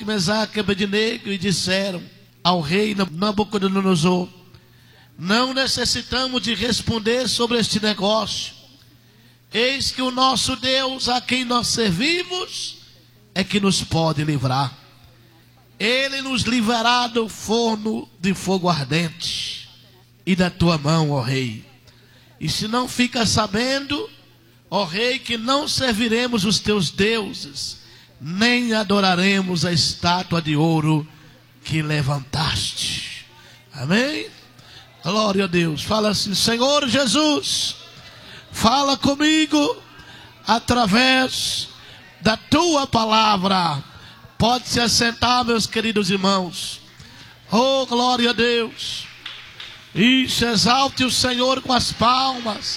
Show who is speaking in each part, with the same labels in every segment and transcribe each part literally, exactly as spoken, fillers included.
Speaker 1: Sadraque, Mesaque e Abednego e disseram ao rei Nabucodonosor: não necessitamos de responder sobre este negócio. Eis que o nosso Deus, a quem nós servimos, é que nos pode livrar. Ele nos livrará do forno de fogo ardente e da tua mão, ó rei. E se não fica sabendo, ó rei, que não serviremos os teus deuses, nem adoraremos a estátua de ouro que levantaste. Amém? Glória a Deus. Fala assim: Senhor Jesus, fala comigo através da tua palavra. Pode se assentar, meus queridos irmãos. Oh, glória a Deus. Isso, exalte o Senhor com as palmas.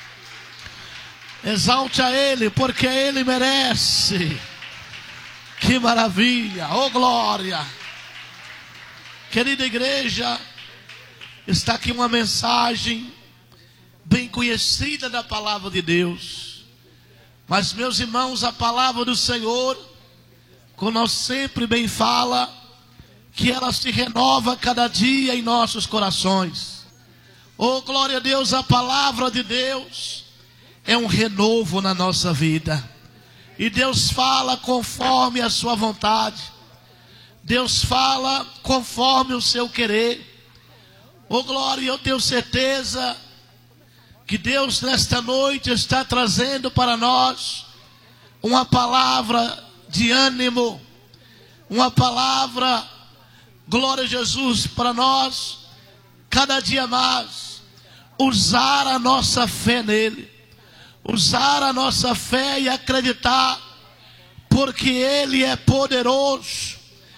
Speaker 1: Exalte a Ele, porque Ele merece. Que maravilha, oh glória. Querida igreja, está aqui uma mensagem bem conhecida da palavra de Deus. Mas, meus irmãos, a palavra do Senhor, como nós sempre bem fala, que ela se renova cada dia em nossos corações. Oh glória a Deus, a palavra de Deus é um renovo na nossa vida. E Deus fala conforme a sua vontade. Deus fala conforme o seu querer. Oh glória, eu tenho certeza que Deus nesta noite está trazendo para nós uma palavra de ânimo, uma palavra, glória a Jesus, para nós cada dia mais usar a nossa fé nele, usar a nossa fé e acreditar, porque Ele é poderoso.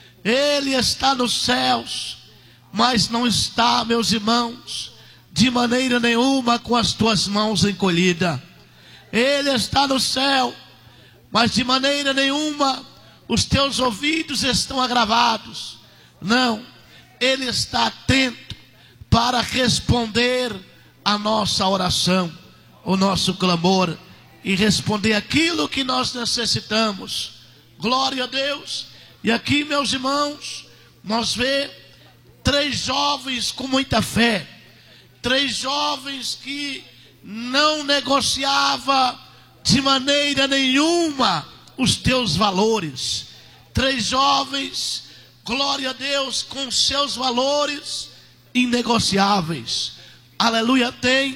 Speaker 1: Ele está nos céus, mas não está, meus irmãos, de maneira nenhuma com as tuas mãos encolhidas. Ele está no céu, mas de maneira nenhuma os teus ouvidos estão agravados. Não, Ele está atento para responder a nossa oração, o nosso clamor, e responder aquilo que nós necessitamos. Glória a Deus. E aqui, meus irmãos, nós vemos três jovens com muita fé. Três jovens que não negociavam de maneira nenhuma os teus valores. Três jovens, glória a Deus, com seus valores inegociáveis. Aleluia. Tem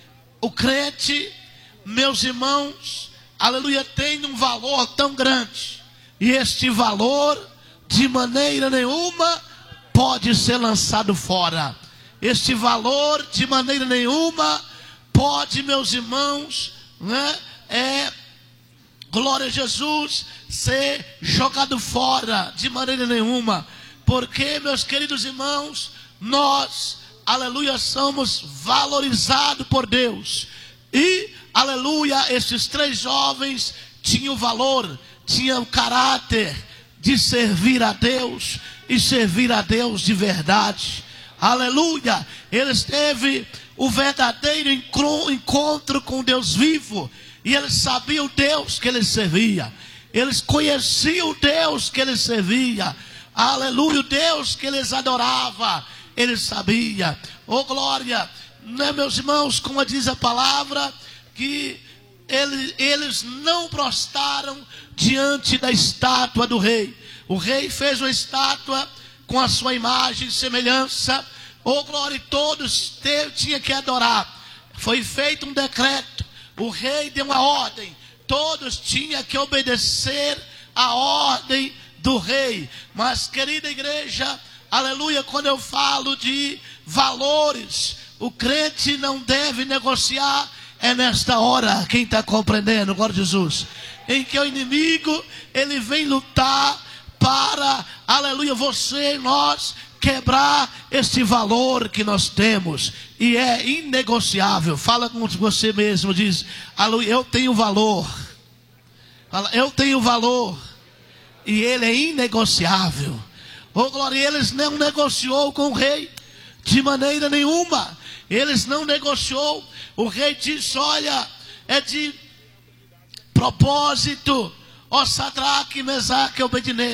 Speaker 1: o crente, meus irmãos, aleluia, tem um valor tão grande. E este valor, de maneira nenhuma, pode ser lançado fora. Este valor, de maneira nenhuma, pode, meus irmãos, né, é, glória a Jesus, ser jogado fora, de maneira nenhuma. Porque, meus queridos irmãos, nós, aleluia, somos valorizados por Deus. E, aleluia, esses três jovens tinham valor, tinham caráter de servir a Deus e servir a Deus de verdade. Aleluia. Eles teve o verdadeiro encontro com Deus vivo, e eles sabiam o Deus que eles serviam. Eles conheciam o Deus que eles serviam. Aleluia, o Deus que eles adoravam, eles sabiam. Oh glória, né, meus irmãos, como diz a palavra, que eles, eles não prostraram diante da estátua do rei. O rei fez uma estátua com a sua imagem e semelhança. Oh glória, todos tinham que adorar. Foi feito um decreto, o rei deu uma ordem, todos tinham que obedecer a ordem do rei. Mas, querida igreja, aleluia, quando eu falo de valores, o crente não deve negociar. É nesta hora, quem está compreendendo, glória a Jesus, em que o inimigo, ele vem lutar para, aleluia, você e nós quebrar esse valor que nós temos, e é inegociável. Fala com você mesmo, diz: aleluia, eu tenho valor. Fala, eu tenho valor, e ele é inegociável. Oh glória, eles não negociou com o rei de maneira nenhuma. Eles não negociou. O rei disse: olha, é de propósito, ó Sadraque, Mesaque e Abednego,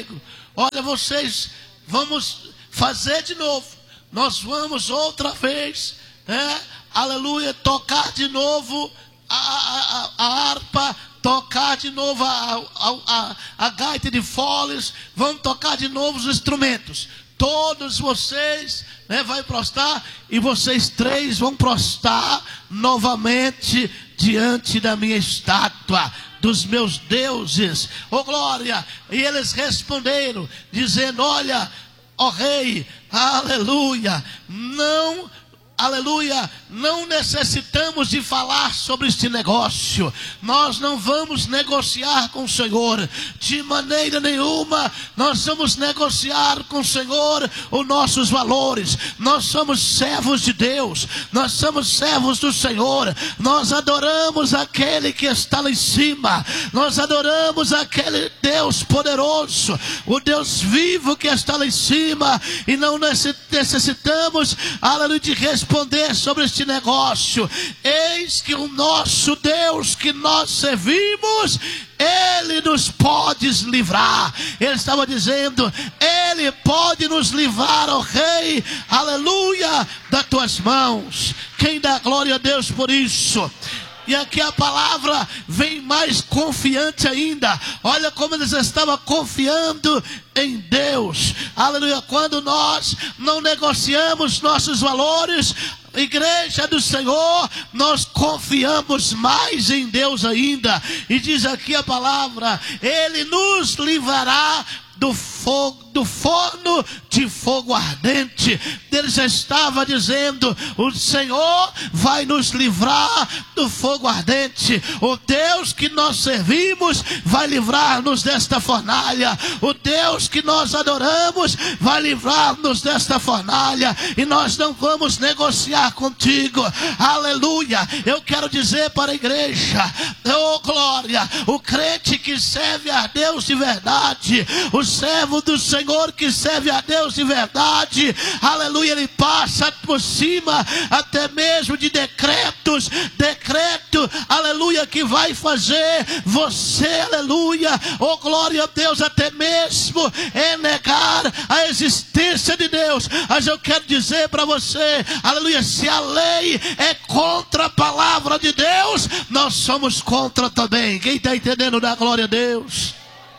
Speaker 1: Olha, vocês, vamos fazer de novo. Nós vamos outra vez, né? Aleluia, tocar de novo a, a, a, a harpa, tocar de novo a, a, a, a gaita de foles, vamos tocar de novo os instrumentos. Todos vocês, né, vai prostrar, e vocês três vão prostrar novamente diante da minha estátua, dos meus deuses. Oh glória! E eles responderam, dizendo: olha, ó rei, aleluia, não... Aleluia, não necessitamos de falar sobre este negócio. Nós não vamos negociar com o Senhor de maneira nenhuma. Nós vamos negociar com o Senhor os nossos valores. Nós somos servos de Deus, nós somos servos do Senhor. Nós adoramos aquele que está lá em cima. Nós adoramos aquele Deus poderoso, o Deus vivo que está lá em cima. E não necessitamos, aleluia, de responder responder sobre este negócio. Eis que o nosso Deus que nós servimos, Ele nos pode livrar. Ele estava dizendo: Ele pode nos livrar, ó Rei, aleluia, das tuas mãos. Quem dá glória a Deus por isso? E aqui a palavra vem mais confiante ainda. Olha como eles estavam confiando em Deus. Aleluia. Quando nós não negociamos nossos valores, igreja do Senhor, nós confiamos mais em Deus ainda. E diz aqui a palavra: Ele nos livrará do fogo, do forno de fogo ardente. Ele já estava dizendo: o Senhor vai nos livrar do fogo ardente. O Deus que nós servimos vai livrar-nos desta fornalha. O Deus que nós adoramos vai livrar-nos desta fornalha. E nós não vamos negociar contigo. Aleluia. Eu quero dizer para a igreja: oh glória, o crente que serve a Deus de verdade, o servo do Senhor que serve a Deus de verdade, aleluia, ele passa por cima até mesmo de decretos, decreto, aleluia, que vai fazer você, aleluia, oh glória a Deus, até mesmo é negar a existência de Deus. Mas eu quero dizer para você, aleluia, se a lei é contra a palavra de Deus, nós somos contra também. Quem está entendendo, dá glória a Deus.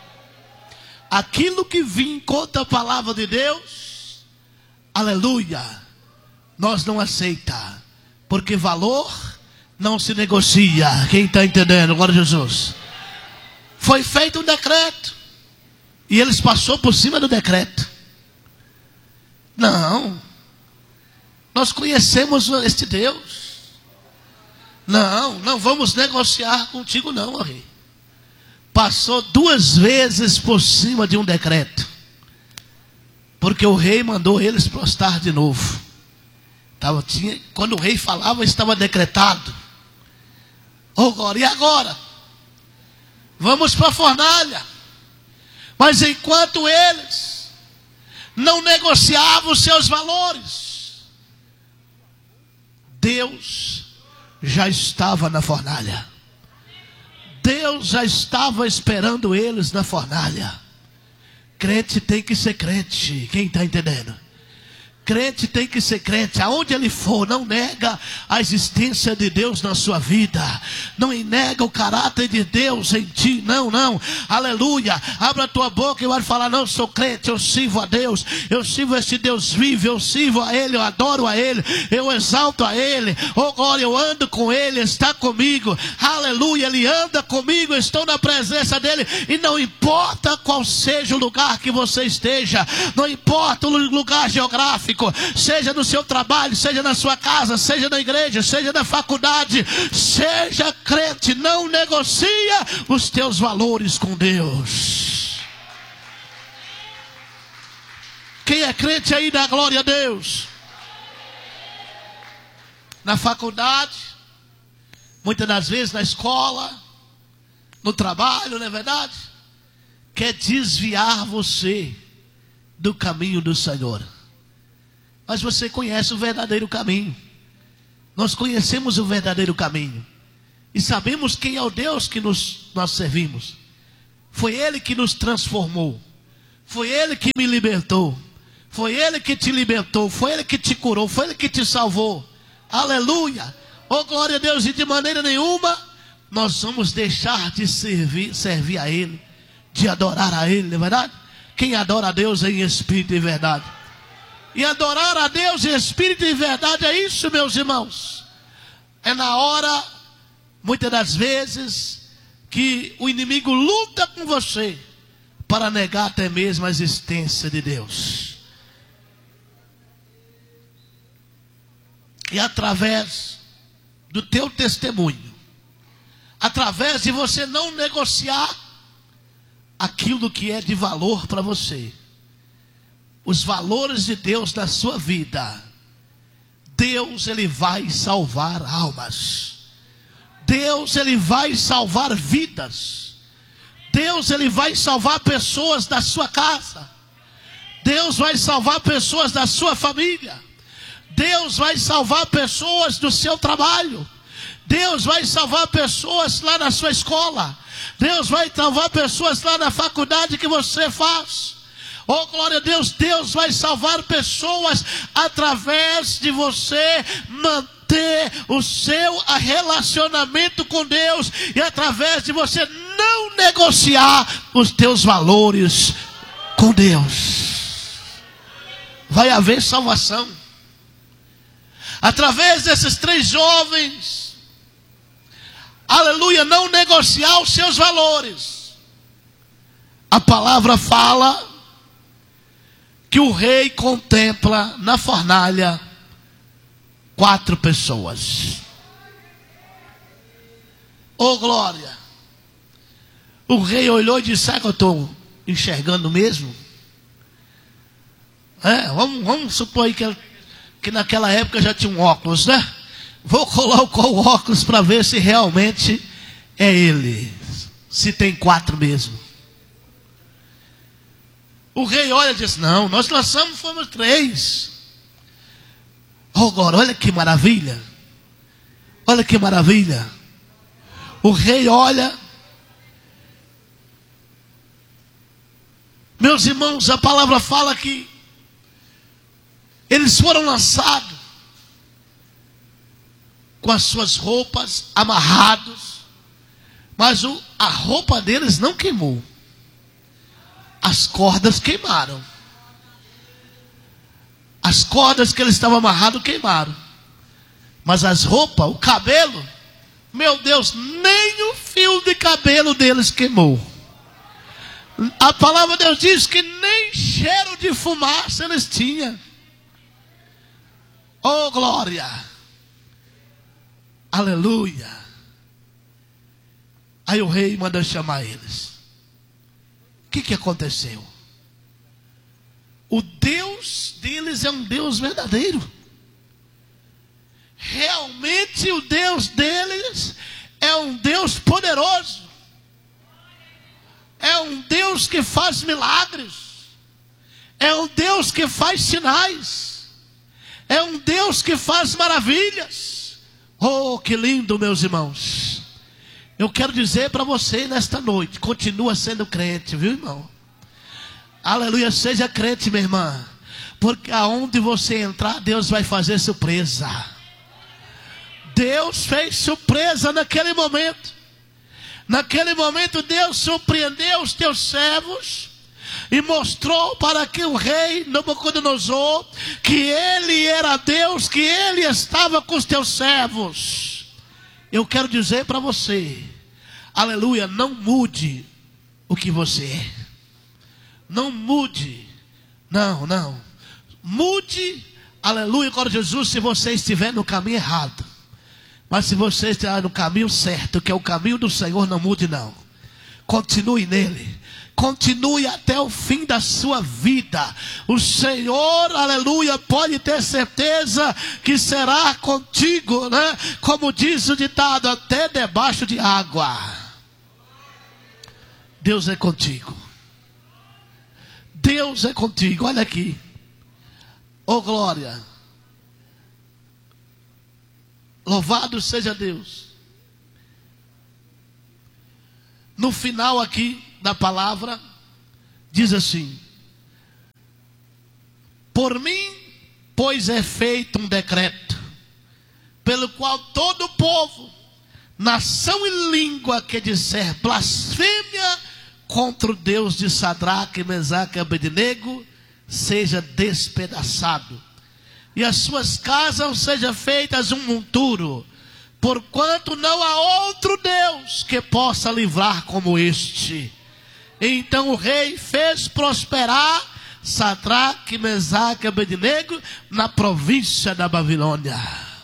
Speaker 1: Aquilo que vem contra a palavra de Deus, aleluia, nós não aceita, porque valor não se negocia. Quem está entendendo? Glória a Jesus. Foi feito um decreto, e eles passaram por cima do decreto. Não, nós conhecemos este Deus. Não, não vamos negociar contigo não, rei. Passou duas vezes por cima de um decreto, porque o rei mandou eles prostrar de novo. Tava, tinha, quando o rei falava, estava decretado. Oh glória, e agora? Vamos para a fornalha. Mas enquanto eles não negociavam os seus valores, Deus já estava na fornalha. Deus já estava esperando eles na fornalha. Crente tem que ser crente. Quem está entendendo? Crente tem que ser crente, aonde ele for, não nega a existência de Deus na sua vida, não nega o caráter de Deus em ti, não, não, aleluia. Abra a tua boca e vai falar: não, sou crente, eu sirvo a Deus, eu sirvo este Deus vivo, eu sirvo a Ele, eu adoro a Ele, eu exalto a Ele, oh glória, eu ando com Ele, está comigo, aleluia, Ele anda comigo, estou na presença dEle, e não importa qual seja o lugar que você esteja, não importa o lugar geográfico, seja no seu trabalho, seja na sua casa, seja na igreja, seja na faculdade, seja crente, não negocia os teus valores com Deus. Quem é crente aí dá glória a Deus. Na faculdade, muitas das vezes na escola, no trabalho, não é verdade? Quer desviar você do caminho do Senhor. Mas você conhece o verdadeiro caminho. Nós conhecemos o verdadeiro caminho. E sabemos quem é o Deus que nos, nós servimos. Foi Ele que nos transformou. Foi Ele que me libertou. Foi Ele que te libertou. Foi Ele que te curou. Foi Ele que te salvou. Aleluia. Oh, glória a Deus. E de maneira nenhuma nós vamos deixar de servir, servir a Ele, de adorar a Ele, não é verdade? Quem adora a Deus em espírito e verdade. E adorar a Deus em espírito e verdade é isso, meus irmãos. É na hora, muitas das vezes, que o inimigo luta com você para negar até mesmo a existência de Deus. E através do teu testemunho, através de você não negociar aquilo que é de valor para você, os valores de Deus na sua vida, Deus, Ele vai salvar almas. Deus, Ele vai salvar vidas. Deus, Ele vai salvar pessoas da sua casa. Deus vai salvar pessoas da sua família. Deus vai salvar pessoas do seu trabalho. Deus vai salvar pessoas lá na sua escola. Deus vai salvar pessoas lá na faculdade que você faz. Oh, glória a Deus. Deus vai salvar pessoas através de você manter o seu relacionamento com Deus, e através de você não negociar os teus valores com Deus. Vai haver salvação. Através desses três jovens, aleluia, não negociar os seus valores. A palavra fala que o rei contempla na fornalha quatro pessoas. Oh, glória! O rei olhou e disse: será que eu estou enxergando mesmo? É, vamos, vamos supor aí que, que naquela época já tinha um óculos, né? Vou colocar o óculos para ver se realmente é ele. Se tem quatro mesmo. O rei olha e diz: não, nós lançamos, fomos três. Oh, agora, olha que maravilha. Olha que maravilha. O rei olha. Meus irmãos, a palavra fala que eles foram lançados com as suas roupas amarrados, mas o, a roupa deles não queimou. As cordas queimaram. As cordas que eles estavam amarrados queimaram. Mas as roupas, o cabelo, meu Deus, nem o fio de cabelo deles queimou. A palavra de Deus diz que nem cheiro de fumaça eles tinham. Oh, glória! Aleluia! Aí o rei manda chamar eles. O que que aconteceu? O Deus deles é um Deus verdadeiro. Realmente o Deus deles é um Deus poderoso. É um Deus que faz milagres. É um Deus que faz sinais. É um Deus que faz maravilhas. Oh, que lindo, meus irmãos. Eu quero dizer para você nesta noite, continua sendo crente, viu, irmão? Aleluia, seja crente, minha irmã. Porque aonde você entrar, Deus vai fazer surpresa. Deus fez surpresa naquele momento. Naquele momento Deus surpreendeu os teus servos e mostrou para que o rei Nabucodonosor que ele era Deus, que ele estava com os teus servos. Eu quero dizer para você, aleluia, não mude o que você é. Não mude, não, não. Mude, aleluia, glória a Jesus, se você estiver no caminho errado. Mas se você estiver no caminho certo, que é o caminho do Senhor, não mude não. Continue nele. Continue até o fim da sua vida. O Senhor, aleluia, pode ter certeza que será contigo, né? Como diz o ditado, até debaixo de água. Deus é contigo. Deus é contigo. Olha aqui. Oh, glória. Louvado seja Deus. No final aqui da palavra, diz assim: Por mim, pois é feito um decreto, pelo qual todo povo, nação e língua que disser blasfêmia contra o Deus de Sadraque, Mesaque e Abednego, seja despedaçado, e as suas casas sejam feitas um monturo, porquanto não há outro Deus que possa livrar como este. Então o rei fez prosperar Sadraque, Mesaque e Abednego na província da Babilônia.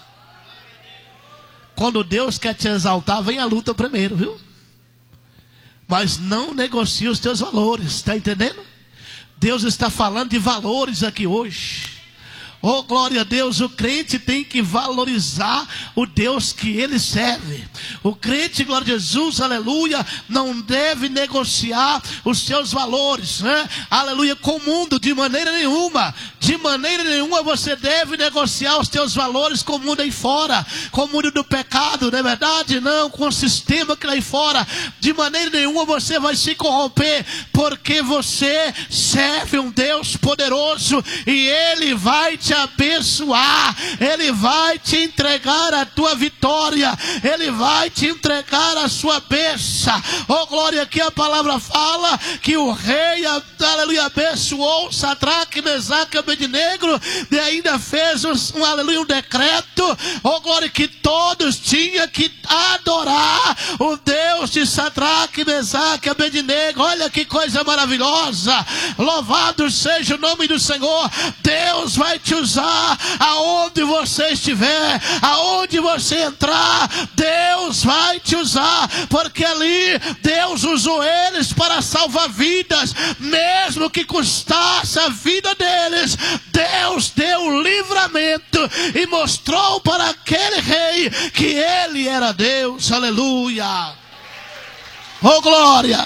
Speaker 1: Quando Deus quer te exaltar, vem a luta primeiro, viu? Mas não negocie os teus valores, está entendendo? Deus está falando de valores aqui hoje. Oh, glória a Deus, o crente tem que valorizar o Deus que ele serve. O crente, glória a Jesus, aleluia, não deve negociar os seus valores, né? Aleluia, com o mundo, de maneira nenhuma. De maneira nenhuma você deve negociar os teus valores com o mundo aí fora, com o mundo do pecado, não é verdade? Não, com o sistema que lá aí fora. De maneira nenhuma você vai se corromper, porque você serve um Deus poderoso e Ele vai te abençoar, Ele vai te entregar a tua vitória, Ele vai te entregar a sua bênção. Oh glória, aqui a palavra fala que o rei, aleluia, abençoou Sadraque, Mesaque e Abednego, e ainda fez um, um, aleluia, um decreto, oh glória, que todos tinham que adorar o Deus de Sadraque, Mesaque e Abednego. Olha que coisa maravilhosa, louvado seja o nome do Senhor. Deus vai te usar aonde você estiver, aonde você entrar, Deus vai te usar, porque ali Deus usou eles para salvar vidas, mesmo que custasse a vida deles. Deus deu o livramento e mostrou para aquele rei que ele era Deus. Aleluia, oh glória.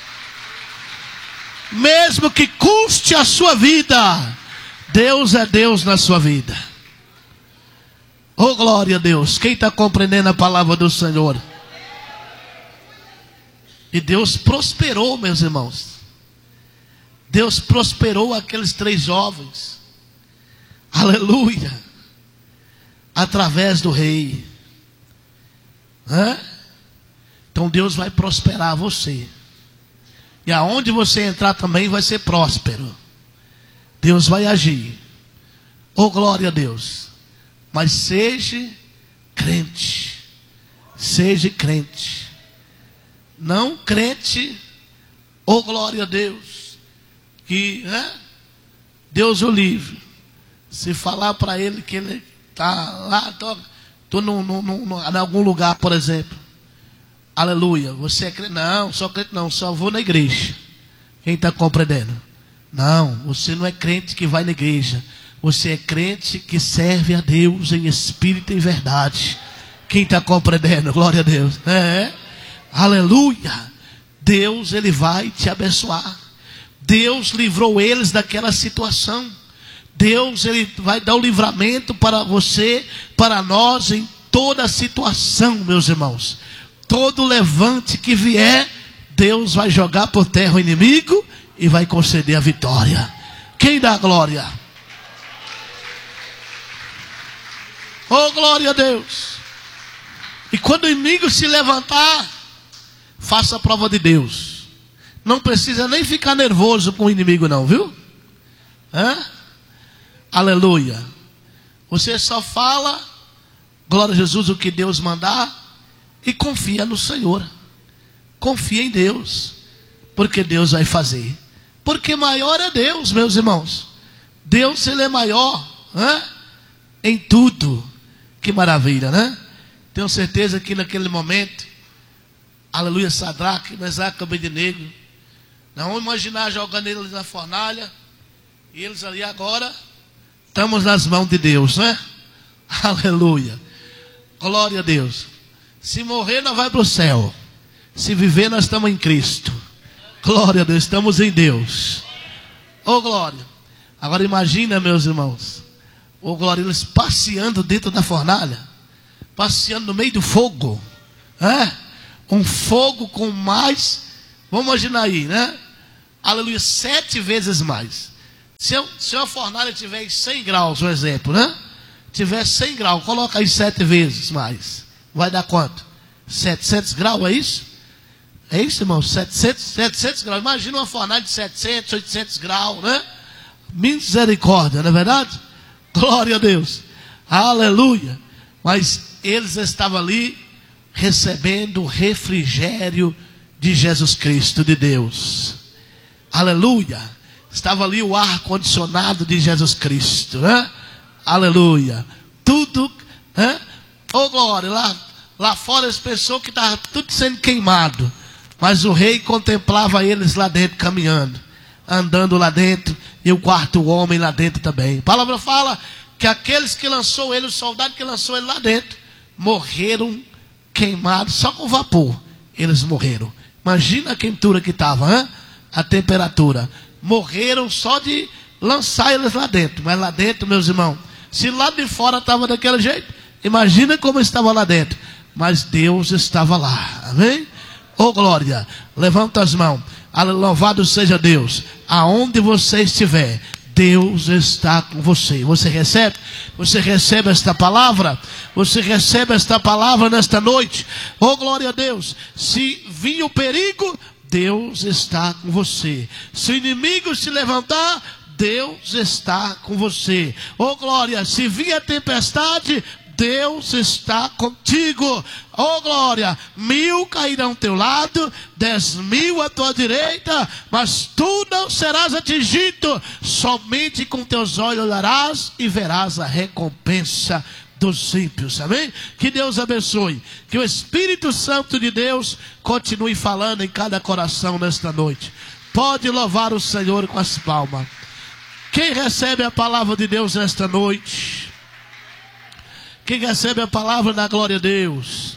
Speaker 1: Mesmo que custe a sua vida, Deus é Deus na sua vida. Oh glória a Deus. Quem está compreendendo a palavra do Senhor? E Deus prosperou, meus irmãos. Deus prosperou aqueles três jovens. Aleluia. Através do rei. Hã? Então Deus vai prosperar você. E aonde você entrar também vai ser próspero. Deus vai agir. Oh glória a Deus. Mas seja crente. Seja crente. Não crente, oh glória a Deus, que né, Deus o livre. Se falar para ele que ele está lá, estou em algum lugar, por exemplo. Aleluia, você é crente? Não, só crente não, só vou na igreja. Quem está compreendendo? Não, você não é crente que vai na igreja. Você é crente que serve a Deus em espírito e em verdade. Quem está compreendendo? Glória a Deus. É, aleluia. Deus, Ele vai te abençoar. Deus livrou eles daquela situação. Deus, Ele vai dar o livramento para você, para nós, em toda a situação, meus irmãos. Todo levante que vier, Deus vai jogar por terra o inimigo e vai conceder a vitória. Quem dá glória? Oh glória a Deus. E quando o inimigo se levantar, faça a prova de Deus. Não precisa nem ficar nervoso com o inimigo não, viu? Hã? Aleluia. Você só fala, glória a Jesus, o que Deus mandar, e confia no Senhor. Confia em Deus, porque Deus vai fazer. Porque maior é Deus, meus irmãos. Deus, Ele é maior, né? Em tudo. Que maravilha, né? Tenho certeza que naquele momento, aleluia, Sadraque, Mesaque e Abednego, não vamos imaginar jogando eles na fornalha, e eles ali agora, estamos nas mãos de Deus, né? Aleluia. Glória a Deus. Se morrer, nós vamos para o céu. Se viver, nós estamos em Cristo. Glória a Deus, estamos em Deus. Oh glória. Agora imagina, meus irmãos, oh glória, eles passeando dentro da fornalha, passeando no meio do fogo, é? Um fogo com mais, vamos imaginar aí, né? Aleluia, sete vezes mais. Se, eu, se uma fornalha tiver em cem graus, um exemplo, né? Tiver cem graus, coloca aí sete vezes mais. Vai dar quanto? setecentos graus, é isso? É isso, irmão? setecentos, setecentos graus. Imagina uma fornalha de setecentos, oitocentos graus, né? Misericórdia, não é verdade? Glória a Deus. Aleluia. Mas eles estavam ali recebendo o refrigério de Jesus Cristo, de Deus. Aleluia. Estava ali o ar condicionado de Jesus Cristo, né? Aleluia. Tudo, né? Oh glória, lá, lá fora eles pensaram que estava tudo sendo queimado. Mas o rei contemplava eles lá dentro caminhando, andando lá dentro, e o quarto homem lá dentro também. A palavra fala que aqueles que lançou ele, os soldados que lançou ele lá dentro, morreram queimados só com vapor. Eles morreram. Imagina a quentura que estava, a temperatura. Morreram só de lançar eles lá dentro. Mas lá dentro, meus irmãos, se lá de fora estava daquele jeito, imagina como estava lá dentro. Mas Deus estava lá, amém? Oh glória, levanta as mãos. Louvado seja Deus. Aonde você estiver, Deus está com você. Você recebe? Você recebe esta palavra? Você recebe esta palavra nesta noite? Oh glória a Deus. Se vir o perigo, Deus está com você. Se o inimigo se levantar, Deus está com você. Oh glória, se vir a tempestade, Deus está contigo. Oh glória, mil cairão ao teu lado, dez mil à tua direita, mas tu não serás atingido. Somente com teus olhos olharás e verás a recompensa dos ímpios, amém? Que Deus abençoe, que o Espírito Santo de Deus continue falando em cada coração nesta noite. Pode louvar o Senhor com as palmas. Quem recebe a palavra de Deus nesta noite? Quem recebe a palavra da glória a Deus?